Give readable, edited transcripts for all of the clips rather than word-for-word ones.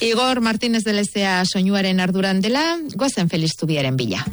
Igor Martínez de Lezea soinuaren arduran dela, goazen Felix Zubiaren bila.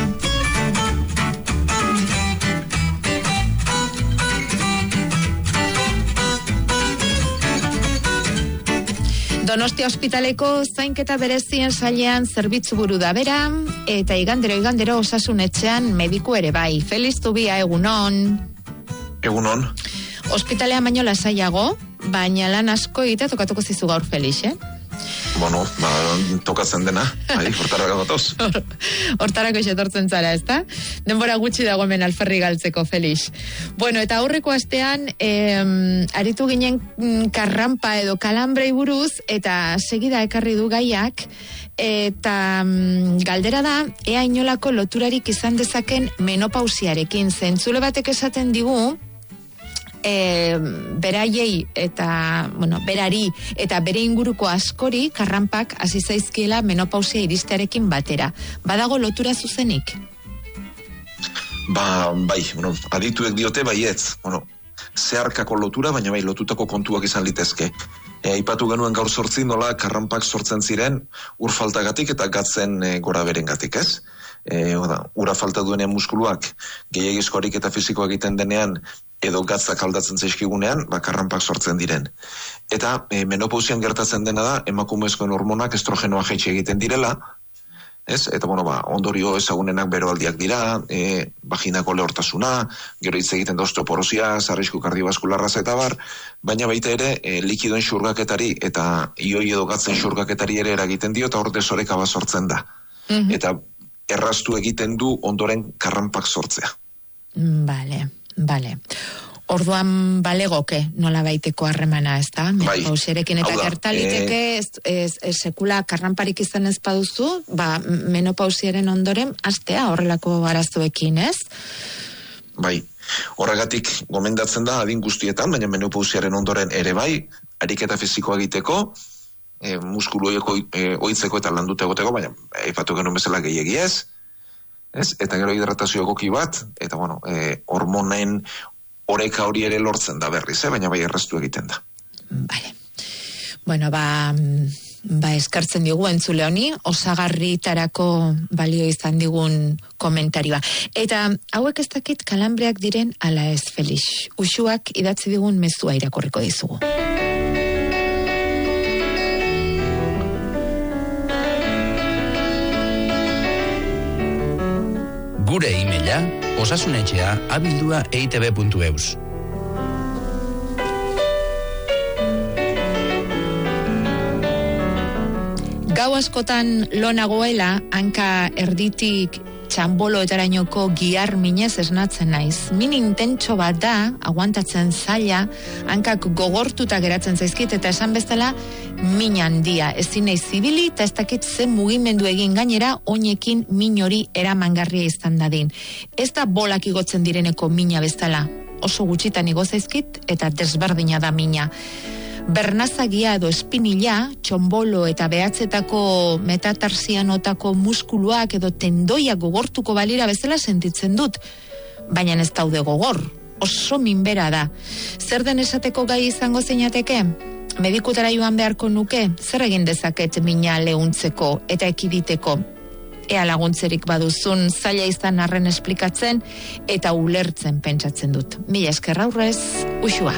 Donostia ospitaleko zainketa berezien sailean zerbitzu buru da bera, eta igandero osasun etxean mediku ere bai. Felix Zubia, egunon. Egunon. Ospitalean baino lasaiago, baina lan asko egitea tokatuko zizu gaur, Felix, Bueno, tokatzen dena, hortarako gatoz. Hortarako etortzen zara, ezta? Denbora gutxi dago hemen alferri galtzeko, Felix. Bueno, eta aurreko astean, aritu ginen karrampa edo kalambrei buruz, eta segida ekarri du gaiak, eta galdera da, ea inolako loturarik izan dezaken menopausiarekin. Zentzule batek esaten digu, beraiei eta, berari eta bere inguruko askori karranpak hasi zaizkiela menopausia iristearekin batera. Badago lotura zuzenik? Bai, adituek diote baietz. Zeharkako lotura, baina bai lotutako kontuak izan litezke. Aipatu genuen gaur sortzi nola karranpak sortzen ziren ur faltagatik eta gatzen gora berengatik, ez? Ura falta duenean muskuluak gehiagizkorik eta fisikoak egiten denean edo gatzak aldatzen zaizkigunean, karranpak sortzen diren. Eta menopausian gertatzen dena da, emakumezkoen hormonak estrogenoa jaitsi egiten direla, ez? Eta ondorio ezagunenak beroaldiak dira, vaginako lehortasuna, gero hitz egiten da osteoporosia, arrisku kardiobaskularraz eta bar, baina baita ere likidoen xurgaketari eta ioi edo gatzen xurgaketari ere eragiten dio, eta hor desoreka bat sortzen da. Eta erraztu egiten du ondoren karranpak sortzea. Bale. Orduan balegoke nola baiteko harremana, ez da? Menopausiarekin eta gertaliteke sekula karranparik izan ez baduzu, menopausiaren ondoren astea horrelako arazoekin, ez? Bai, horregatik gomendatzen da adin guztietan, baina menopausiaren ondoren ere bai, ariketa fisikoa egiteko, muskulu oitzeko eta landute egoteko, baina aipatu genuen bezala gehiegi ez, eta gero hidratazio egoki bat, eta hormonen oreka hori ere lortzen da berriz, baina bai erraztu egiten da. Bale. Bueno, eskartzen digu entzule honi, osagarritarako balio izan digun komentarioa. Eta hauek ez dakit kalambreak diren ala ez, Felix. Uxuak idatzi digun mezua irakurriko dizugu. Gure e-maila osasunetxea@eitb.eus. Gau askotan lo nagoela, hanka erditik txamboloetarainoko gihar minez esnatzen naiz. Min intentso bat da, aguantatzen zaila, hankak gogortuta geratzen zaizkit, eta esan bezala min handia. Ezin naiz zibili, eta ez dakit zen mugimendu egin gainera, oinekin min hori eramangarria izan dadin. Ez da bolak igotzen direneko mina bezala. Oso gutxitan igo zaizkit, eta desberdina da mina. Bernazagia edo espinila, txombolo eta behatzetako metatarsianotako muskuluak edo tendoiak gogortuko balira bezala sentitzen dut. Baina ez daude gogor, oso minbera da. Zer den esateko gai izango zeinateke? Medikutara joan beharko nuke, zer egin dezaket mina leuntzeko eta ekiditeko? Ea laguntzerik baduzun, zaila izan arren esplikatzen eta ulertzen pentsatzen dut. Mila esker aurrez, Uxua.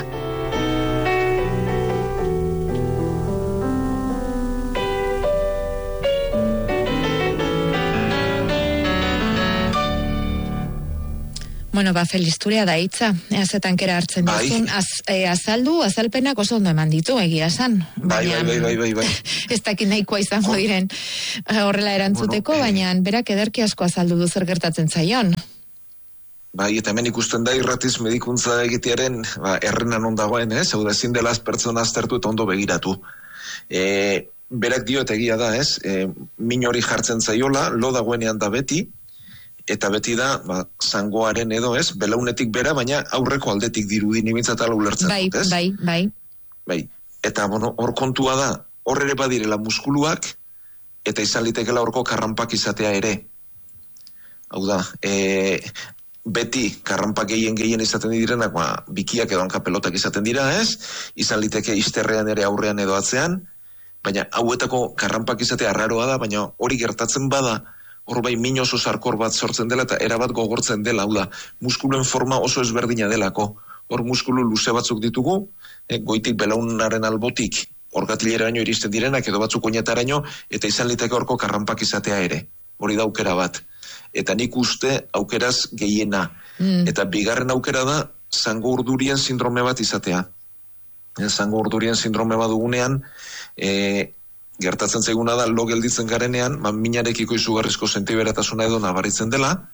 Bueno, Felix, zurea da hitza, eazetan kera hartzen duzun, azalpenak oso ondo eman ditu, egia esan. Bai. Ez dakit nahikoa izango diren horrela erantzuteko, baina berak ederki asko azaldu du zer gertatzen zaion. Bai, eta hemen ikusten da irratiz medikuntza egitearen errenan ondagoen, hau da ezin dela pertsona aztertu eta ondo begiratu. Berak dio eta egia da, min hori jartzen zaiola, lo dagoenean da beti, eta beti da, zangoaren edo belaunetik bera, baina aurreko aldetik dirudin imintzatala ulertzen dut, ez? Bai. Eta, hor kontua da, hor ere badirela muskuluak, eta izan litekela horko karranpak izatea ere. Hau da, beti karranpak gehien izaten direnak, bikiak edo hanka pelotak izaten dira, ez? Izan liteke izterrean ere aurrean edo atzean, baina hauetako karranpak izatea arraroa da, baina hori gertatzen bada, hor bai min oso sarkor bat sortzen dela eta erabat gogortzen dela, hau da, muskuluen forma oso ezberdina delako. Hor muskulu luze batzuk ditugu, goitik belaunaren albotik, orgatileraino iristen direnak edo batzuk oinetaraino, eta izan liteke horko karranpak izatea ere. Hori da aukera bat. Eta nik uste aukeraz gehiena. Eta bigarren aukera da, zango urdurien sindrome bat izatea. Zango urdurien sindrome bat dugunean, gertatzen zaiguna da, lo gelditzen garenean, minarekiko izugarrizko sentiberatasuna edo nabaritzen dela,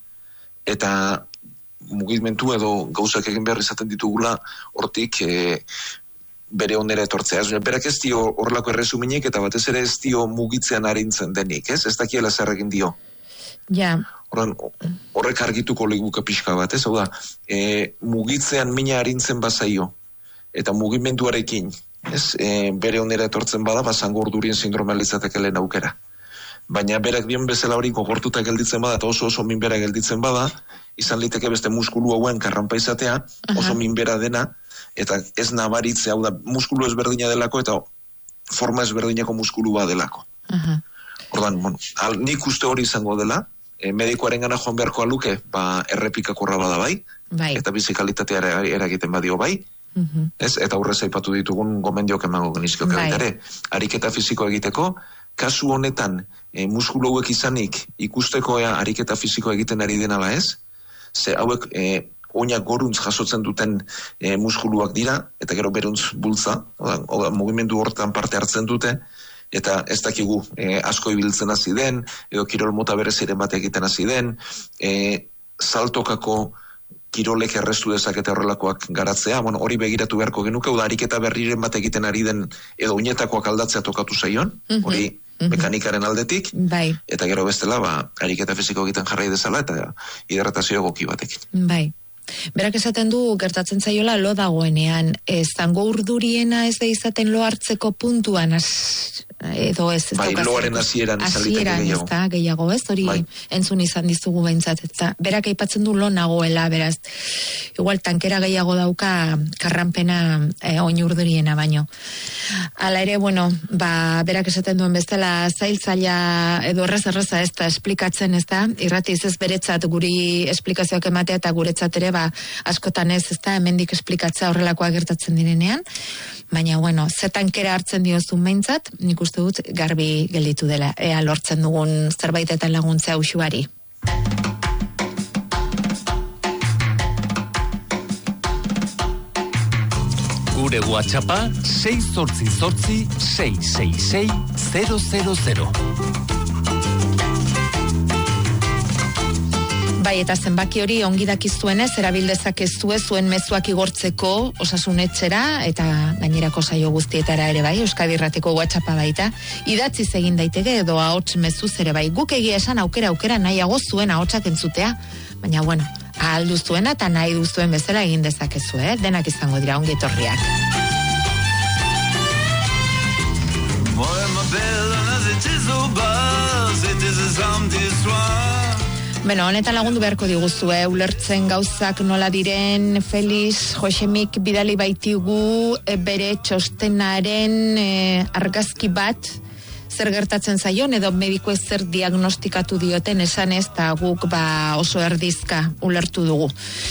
eta mugimendu edo gauzak egin behar izaten ditugula hortik bere onera etortzea. Berak ez dio horrelako erresuminik eta batez ere ez dio mugitzean arintzen denik, ez? Ez dakiela zer egin dio. Ja. Horrek argituko liguka pixka bat, ez? Hau da, mugitzean mina arintzen bazaio eta mugimenduarekin, ez? Bere onera etortzen bada, zango urdurien sindromea litzateke lehen aukera. Baina berak dion bezala hori gogortuta gelditzen bada eta oso minbera gelditzen bada, izan liteke beste muskulu hauen karranpa izatea, oso minbera dena, eta ez nabaritzea, hau da, muskulu ezberdina delako eta forma ezberdinako muskulua delako. Ordan, nik uste hori izango dela, medikoaren gana joan beharko aluke, errepikakorra bada bai, eta bizikalitatea eragiten badio bai, eta aurrez aipatu ditugun gomendiok emango genizkiok ere. Ariketa fiziko egiteko, kasu honetan muskulu hauek izanik ikusteko ariketa fiziko egiten ari denala ez, ze hauek oinak goruntz jasotzen duten muskuluak dira, eta gero beruntz bultza, mugimendu hortan parte hartzen dute, eta ez dakigu asko ibiltzen hasi den, edo kirol mota bereziren bat egiten hasi den, saltokako kirolek errestu dezakete horrelakoak garatzea, hori begiratu beharko genuke, da ariketa berriren bat egiten ari den, edo oinetakoak aldatzea tokatu zaion, hori mekanikaren aldetik, eta gero bestela, ariketa fiziko egiten jarrai dezala, eta hidratazio egoki batekin. Bai. Berak esaten du gertatzen zaiola lo dagoenean, zango urduriena ez da izaten lo hartzeko puntuan, edo ez loaren hasieran gehiago, ez hori entzun izan dizugu behintzat, eta berak aipatzen du lo nagoela, beraz igual tankera gehiago dauka karranpena oin urduriena baino. Hala ere, berak esaten duen bezala zailtzaila edo erreza ez da esplikatzen, ez da, irratiz ez beretzat guri esplikazioak ematea eta guretzat ere askotan ez da, hemendik esplikatzea horrelakoa gertatzen direnean, baina ze tankera hartzen diozun behintzat, nik uste dut garbi gelditu dela, ea lortzen dugun zerbaitetan laguntzea usuari. Gure WhatsAppa 688 666 000. Bai, eta zenbaki hori ongi dakizuenez, erabildezakezue zuen mezuak igortzeko Osasun Etxera, eta gainerako saio guztietara ere bai, Euskadi Irratiko WhatsAppa baita, idatziz egin daiteke edo ahots mezuz ere bai. Guk egia esan aukera nahiago zuen ahotsak entzutea, baina ahal duzuena eta nahi duzuen bezala egin dezakezue, denak izango dira ongi etorriak. Honetan lagundu beharko diguzue, ulertzen gauzak nola diren. Felix Josemik bidali baitigu bere txostenaren argazki bat, zer gertatzen zaion edo mediko zer diagnostikatu dioten esan ez, eta guk oso erdizka ulertu dugu.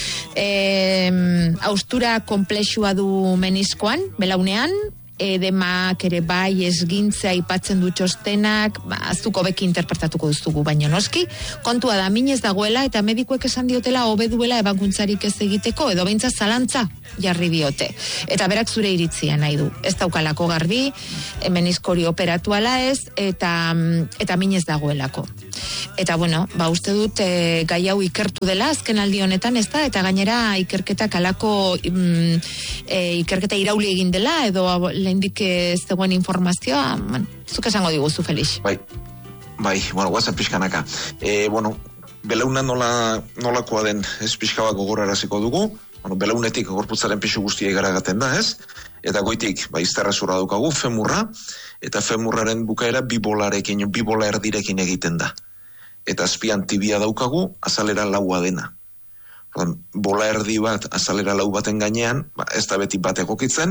Haustura konplexua du meniskoan, belaunean, edemak ere bai esgintzea aipatzen du txostenak, azuko beki interpretatuko duzugu, baina noski, kontua da minez dagoela eta medikuek esan diotela hobe duela ebakuntzarik ez egiteko, edo behintzat zalantza jarri diote. Eta berak zure iritzia nahi du. Ez daukalako garbi, meniskori operatu ala ez, eta minez dagoelako. Eta uste dut gai hau ikertu dela azken aldi honetan, ez da, eta gainera ikerketak alako ikerketa irauli egin dela, edo lehendik ez dagoen informazioa, zuk esango diguzu, Felix. Bai, guazen pixkanaka. Belauna nolakoa den ez pixka bat gogoraraziko dugu, belaunetik gorputzaren pixu guztia igaragaten da, ez? Eta goitik, izterra zura dukagu, femurra, eta femurraren bukaera bibola erdirekin egiten da. Eta azpian tibia daukagu, azalera laua dena. Bola erdi bat, azalera lau baten gainean, ez da beti bat egokitzen,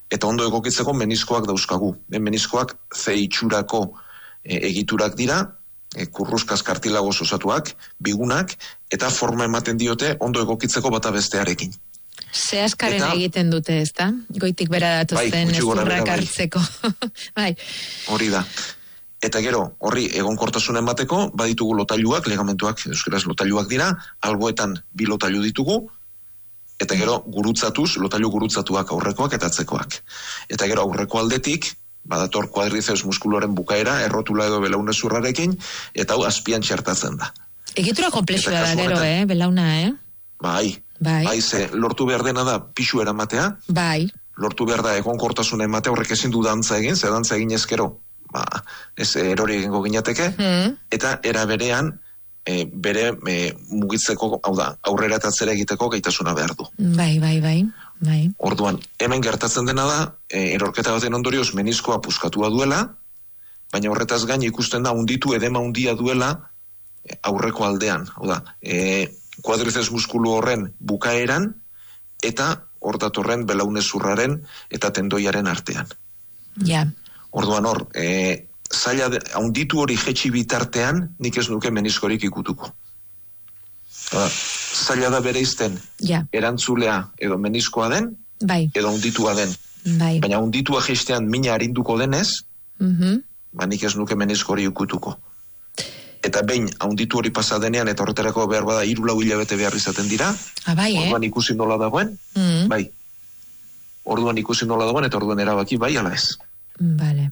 Eta ondo egokitzeko meniskoak dauzkagu. Meniskoak C itxurako egiturak dira, kurruskaz kartilagoz osatuak, bigunak, eta forma ematen diote ondo egokitzeko bata bestearekin. Ze askaren egiten dute, ezta? Goitik bera datuzten ezurrak hartzeko. Bai. Hori da. Eta gero, horri egonkortasuna emateko, baditugu lotailuak, ligamentuak, euskaraz lotailuak dira, alboetan 2 lotailu ditugu, eta gero gurutzatuz, lotailu gurutzatuak aurrekoak eta atzekoak. Eta gero aurreko aldetik, badator kuadrizeus muskuloren bukaera, errotula edo belaunezurrarekin, eta hau azpian txertatzen da. Egitura komplexua da gero, belauna, Bai, ze lortu behar dena da pixu eramatea, bai. Lortu behar da egonkortasuna ematea, horrek ezin du dantza egin, ze dantza egin ezkero, ez erori egingo ginateke, eta era berean, bere mugitzeko, hau da, aurrera eta atzera egiteko gaitasuna behar du. Bai. Orduan, hemen gertatzen dena da, erorketa baten ondorioz meniskoa puskatua duela, baina horretaz gain ikusten da hunditu edema hundia duela aurreko aldean, hau da, kuadrizez muskulu horren bukaeran, eta hor datorren belaunezurraren eta tendoiaren artean. Ja. Orduan hor, hunditu hori jetxi bitartean, nik ez nuke meniskorik ikutuko. Zaila da bereizten, erantzulea edo meniskoa den, edo hunditua den. Baina hunditua jestean mina arinduko denez, nik ez nuke meniskori ikutuko. Eta behin, hunditu hori pasa denean, eta horretarako behar bada 3-4 hilabete behar izaten dira, orduan ikusi nola dagoen, bai. Orduan ikusi nola dagoen, eta orduan erabaki bai, ala ez. Bale.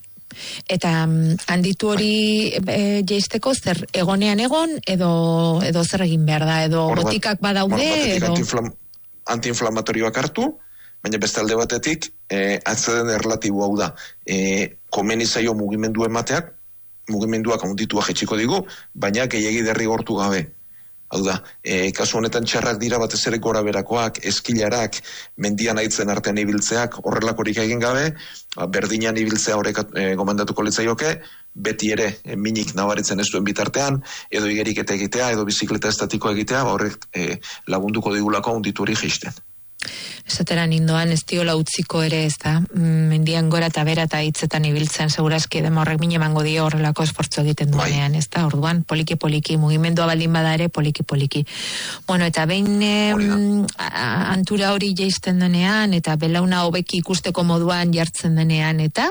Eta handitu hori jeisteko zer egonean egon, edo zer egin behar da, edo botikak badaude, edo... Antiinflamatorioak hartu, baina beste alde batetik, atzeden erlatibo hau da. Komeni zaio mugimendu emateak, mugimenduak handitua jetxiko digu, baina gehiegi derrigortu gabe. Hau da, kasu honetan txarrak dira batez ere gora berakoak, eskilarak, mendian aitzen artean ibiltzeak, horrelakorik egin gabe, berdinan ibiltzea horrek gomendatuko litzaioke, beti ere minik nabaritzen ez duen bitartean, edo igerik eta egitea, edo bizikleta estatiko egitea, horrek lagunduko digulako handitu hori jeisten. Esateran indoan ez diola utziko ere, ez da, mendian gora eta bera eta hitzetan ibiltzen, segurazki edema horrek mine emango dio horrelako esfortzu egiten duenean, ez da, orduan, poliki, mugimendua baldin bada ere, poliki. Bueno, eta behin antura hori jeisten denean, eta belauna hobeki ikusteko moduan jartzen denean, eta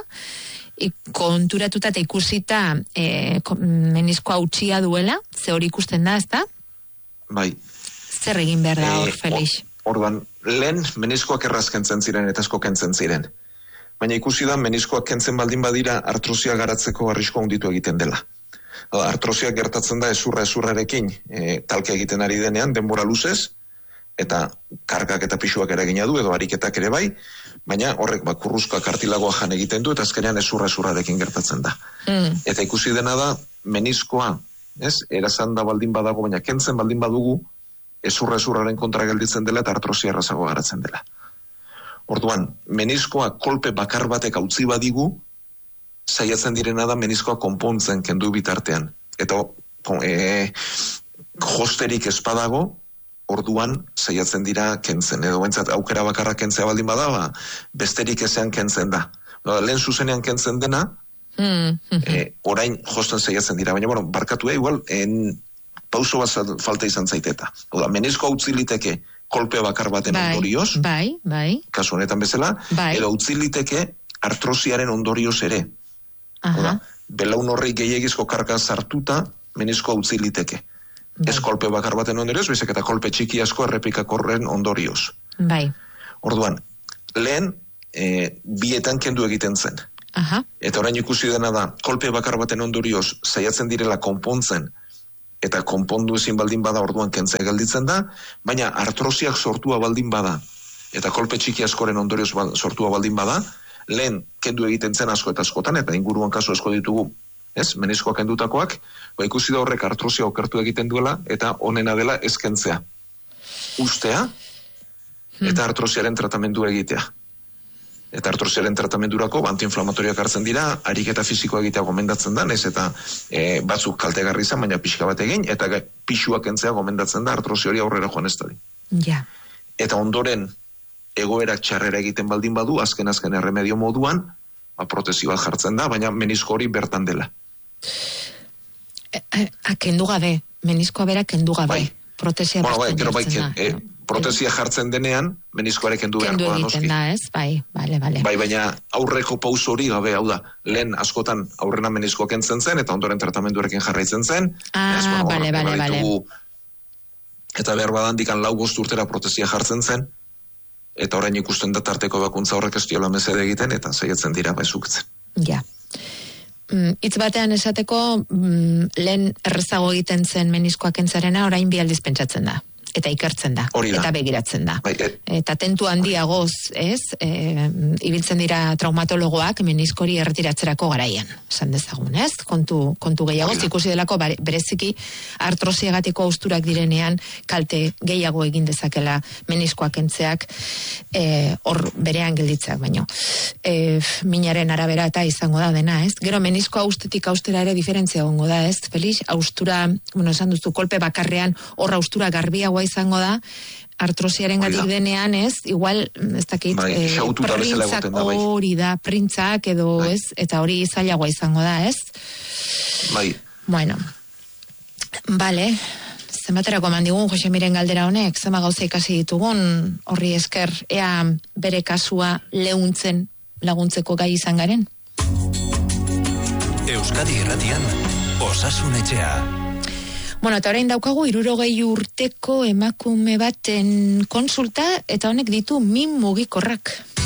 konturatuta eta ikusita meniskoa utxia duela, ze hori ikusten da, ez da? Bai. Zer egin behar da hor, Felix? Orduan, lehen meniskoak erraz kentzen ziren eta asko kentzen ziren. Baina ikusi da meniskoak kentzen baldin badira artrosia garatzeko arrisko handitu egiten dela. Artrosia gertatzen da ezurrarekin talka egiten ari denean, denbora luzez, eta kargak eta pisuak eragina du, edo ariketak ere bai, baina horrek kurruzka kartilagoa jan egiten du, eta azkenean ezurrarekin gertatzen da. Eta ikusi dena da, meniskoa, erazan da baldin badago, baina kentzen baldin badugu, ezurraren kontra gelditzen dela eta artrosia errazago garatzen dela. Orduan, meniskoa kolpe bakar batek utzi badigu, saiatzen direna da meniskoa konpontzen kendu bitartean. Eta josterik espadago, orduan saiatzen dira kentzen. Edo bentsat aukera bakarra kentzea baldin bada, besterik ezean kentzen da. Lehen zuzenean kentzen dena, orain josten saiatzen dira. Baina, barkatu igual, pauso bat falta izan zaiteta. Oda, meniskoa utzi liteke kolpe bakar baten ondorioz, kasu honetan bezala, edo utzi liteke artrosiaren ondorioz ere. Oda, belaun horri gehiagizko karga sartuta, meniskoa utzi liteke. Ez kolpe bakar baten ondorioz, bezak eta kolpe txiki asko errepikakorren ondorioz. Orduan, lehen, bietan kendu egiten zen. Eta orain ikusi dena da, kolpe bakar baten ondorioz, saiatzen direla konpontzen, eta konpondu ezin baldin bada orduan kentzea gelditzen da, baina artrosiak sortua baldin bada, eta kolpe txiki askoren ondorioz sortua baldin bada, lehen kendu egiten zen asko eta askotan, eta inguruan kasu asko ditugu, meniskoak kendutakoak, ikusi da horrek artrosia okertu egiten duela, eta onena dela ez kentzea. Ustea, eta artrosiaren tratamendu egitea. Eta artrosiaren tratamendurako antiinflamatorioak hartzen dira, ariketa fisikoa egitea gomendatzen da, ez eta batzuk kaltegarri izan, baina pixka bat egin, eta pixuak kentzea gomendatzen da artrosi hori aurrera joan ez da. Eta ondoren egoerak txarrera egiten baldin badu, azken erremedio moduan, protezio bat jartzen da, baina menisko hori bertan dela. Kendu gabe, meniskoa bera kendu gabe. Protesia bertan jartzen da. Protesia jartzen denean, meniskoare kendu beharko da, noski. Kendu egiten da, ez? Bale. Bai, baina aurreko pauso hori gabe, hau da, lehen askotan aurrena meniskoa kentzen zen, eta ondoren tratamenduarekin jarraitzen zen. Bale. Eta behar badandikan 4-5 urtera protesia jartzen zen, eta orain ikusten da tarteko bakuntza horrek ez diola mesede egiten, eta saiatzen dira ezukitzen. Ja. Hitz batean esateko, lehen errezago egiten zen meniskoa kentzarena, orain 2 aldiz pentsatzen da. Eta ikertzen da, eta begiratzen da. Eta tentu handiagoz, ez, ibiltzen dira traumatologoak meniskori erretiratzerako garaian, esan dezagun, ez? Kontu gehiagoz, ikusi delako bereziki artrosiagatiko austurak direnean kalte gehiago egin dezakela meniskoak kentzeak hor berean gelditzeak baino. Minaren arabera eta izango da dena, ez? Gero menisko austetik austera ere diferentzia gongo da, ez? Felix, austura, esan duzu, kolpe bakarrean hor austura garbiagoa izango da, artrosiaren gatik denean, ez, igual, ez dakit, printzak hori da, printzak edo, ez, eta hori zailagoa izango da, ez? Bai. Bueno, bale, zenbaterako mandigun Jose Miren galdera honek, zema gauza ikasi ditugun, horri esker, ea bere kasua leuntzen laguntzeko gai izan garen? Euskadi Irratian, Osasun Etxea. Bueno, eta orain daukagu 60 urteko emakume baten konsulta, eta honek ditu min mugikorrak.